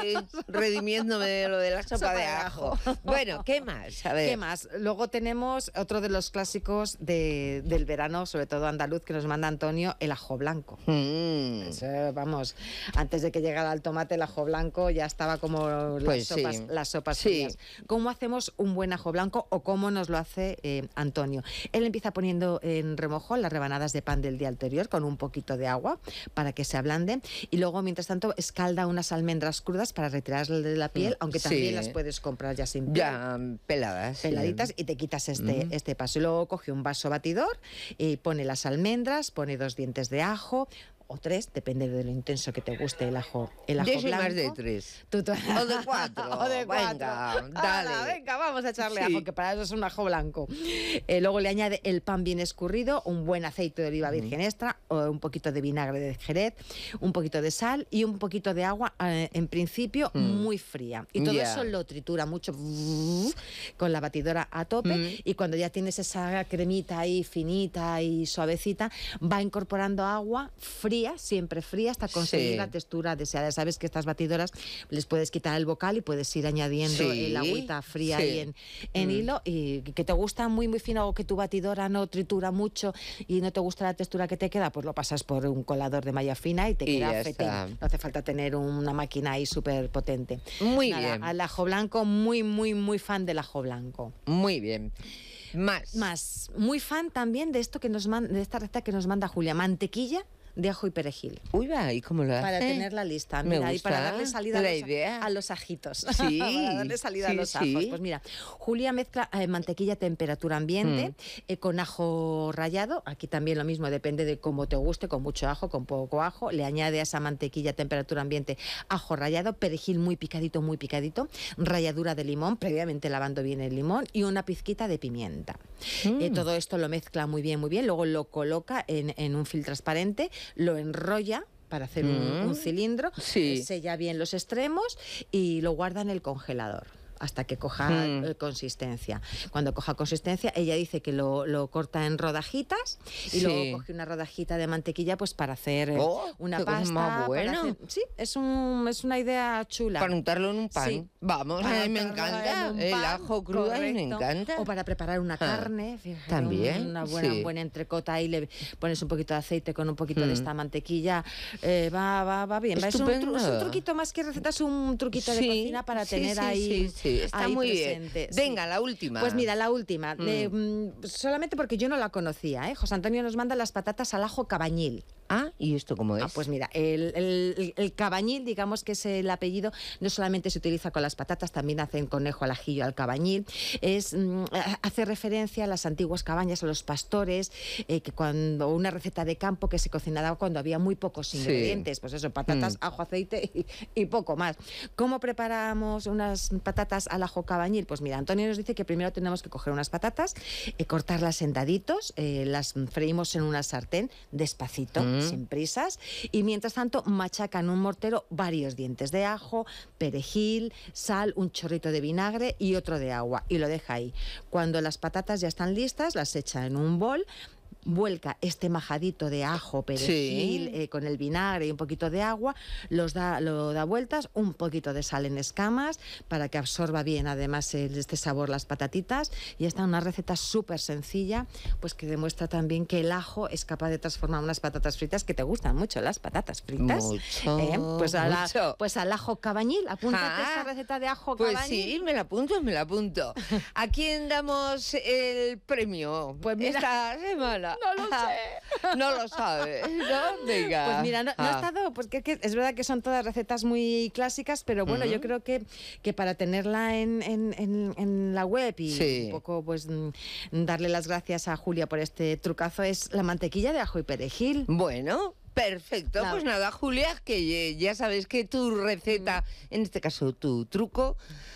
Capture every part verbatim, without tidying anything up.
estoy redimiéndome de lo de la sopa, sopa de, ajo. de ajo. Bueno, ¿qué más? A ver. ¿Qué más? Luego tenemos otro de los clásicos de, del verano, sobre todo andaluz, que nos manda Antonio, el ajo blanco. Mm. Eso, vamos, antes de que llegara el tomate, el ajo blanco ya estaba como las pues sopas, sí. las sopas sí. frías. ¿Cómo hacemos un buen ajo blanco o cómo nos lo hace eh, Antonio? Él empieza poniendo en remojo las rebanadas de pan del día anterior con un poquito de agua para que se ablanden y luego, mientras tanto, escalda unas almendras crudas para retirarlas de la piel, aunque sí. también las puedes comprar ya sin piel. Ya peladas. Peladitas sí. y te quitas este, mm. este paso. Y luego coge un vaso batidor y pone las almendras, pone dos dientes de ajo, o tres, depende de lo intenso que te guste el ajo, el ajo Yo soy blanco. más de tres. Tú, tú... O de cuatro. o de cuatro. Venga, dale. Ala, venga, vamos a echarle sí. ajo, que para eso es un ajo blanco. Eh, luego le añade el pan bien escurrido, un buen aceite de oliva virgen mm. extra, o un poquito de vinagre de Jerez, un poquito de sal y un poquito de agua, eh, en principio, mm. muy fría. Y todo yeah. eso lo tritura mucho con la batidora a tope mm. y cuando ya tienes esa cremita ahí finita y suavecita, va incorporando agua fría, siempre fría, hasta conseguir sí. la textura deseada. Sabes que estas batidoras les puedes quitar el bocal y puedes ir añadiendo sí. el agüita fría sí. ahí en, en mm. hilo, y que te gusta muy muy fino o que tu batidora no tritura mucho y no te gusta la textura que te queda, pues lo pasas por un colador de malla fina y te y queda fetín. No hace falta tener una máquina ahí súper potente. Muy Nada, bien. Al ajo blanco, muy muy muy fan del ajo blanco. Muy bien. Más. Más. Muy fan también de esto que nos man, de esta receta que nos manda Julia, mantequilla de ajo y perejil. Uy, va, ¿y cómo lo hace? Para tener la lista, Me mira, gusta y para darle salida a la los, idea. a los ajitos. Sí. Para darle salida sí, a los sí. ajos. Pues mira, Julia mezcla eh, mantequilla a temperatura ambiente mm. eh, con ajo rallado. Aquí también lo mismo, depende de cómo te guste, con mucho ajo, con poco ajo. Le añade a esa mantequilla a temperatura ambiente ajo rallado, perejil muy picadito, muy picadito, ralladura de limón, previamente lavando bien el limón, y una pizquita de pimienta. Mm. Eh, todo esto lo mezcla muy bien, muy bien. Luego lo coloca en, en un film transparente, lo enrolla para hacer un, mm. un cilindro, sí. sella bien los extremos y lo guarda en el congelador hasta que coja mm. eh, consistencia. Cuando coja consistencia, ella dice que lo, lo corta en rodajitas y sí. luego coge una rodajita de mantequilla pues para hacer oh, una pasta. Más bueno. Hacer, sí, es, un, es una idea chula. Para untarlo en un pan. Sí. Vamos, a mí me encanta. El ajo crudo me encanta. O para preparar una carne. Ah, fíjate, también. Una buena, sí. buena entrecota y le pones un poquito de aceite con un poquito mm. de esta mantequilla. Eh, va, va, va bien. Es un, tru, es un truquito más que receta, es un truquito sí, de cocina para sí, tener sí, ahí. Sí, sí. Está ahí muy presente. bien. Venga, sí. la última. Pues mira, la última. Mm. De, solamente porque yo no la conocía, ¿eh? José Antonio nos manda las patatas al ajo cabañil. Ah, ¿y esto cómo es? Ah, pues mira, el, el, el cabañil, digamos que es el apellido, no solamente se utiliza con las patatas, también hacen conejo al ajillo al cabañil. Es, mm, hace referencia a las antiguas cabañas, a los pastores, eh, que cuando una receta de campo que se cocinaba cuando había muy pocos ingredientes, sí. pues eso, patatas, mm. ajo, aceite y, y poco más. ¿Cómo preparamos unas patatas al ajo cabañil? Pues mira, Antonio nos dice que primero tenemos que coger unas patatas, eh, cortarlas en daditos, eh, las freímos en una sartén despacito, mm. sin prisas, y mientras tanto machacan en un mortero varios dientes de ajo, perejil, sal, un chorrito de vinagre y otro de agua, y lo deja ahí. Cuando las patatas ya están listas, las echa en un bol, vuelca este majadito de ajo, perejil, sí. eh, con el vinagre y un poquito de agua, los da, lo da vueltas, un poquito de sal en escamas para que absorba bien además el, este sabor las patatitas, y está una receta súper sencilla, pues que demuestra también que el ajo es capaz de transformar unas patatas fritas, que te gustan mucho las patatas fritas. Mucho, ¿Eh? pues, a la, mucho. pues al ajo cabañil, apúntate ah, esta receta de ajo pues cabañil. Pues sí, me la apunto, me la apunto. ¿A quién damos el premio pues mira, esta semana? No lo sé. No lo sabes, ¿no? Venga. Pues mira, no, no ah. ha estado, pues que, que es verdad que son todas recetas muy clásicas, pero bueno, uh-huh. yo creo que, que para tenerla en, en, en, en la web y sí. un poco pues darle las gracias a Julia por este trucazo, es la mantequilla de ajo y perejil. Bueno. Perfecto, claro. Pues nada, Julia, que ya sabes que tu receta, en este caso tu truco,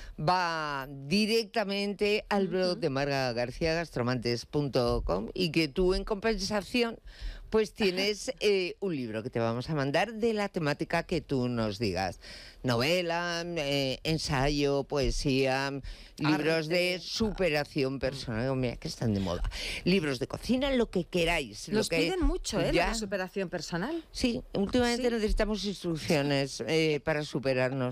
va directamente al blog de Marga García, gastromantes punto com, y que tú en compensación pues tienes eh, un libro que te vamos a mandar de la temática que tú nos digas. Novela, eh, ensayo, poesía, libros Arte. de superación personal, mira que están de moda. Libros de cocina, lo que queráis. Nos lo que piden mucho, ¿eh? Ya... La superación personal. Sí, últimamente ¿Sí? necesitamos instrucciones eh, para superarnos.